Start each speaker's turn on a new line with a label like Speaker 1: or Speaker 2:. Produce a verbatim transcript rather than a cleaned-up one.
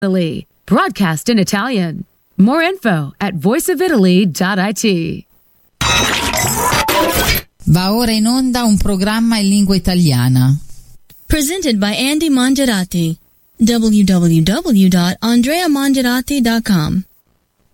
Speaker 1: Italy, broadcast in Italian. More info at voice of italy dot it.
Speaker 2: Va ora in onda un programma in lingua italiana.
Speaker 3: Presented by Andy Mangiarati. w w w dot andrea mangiarati dot com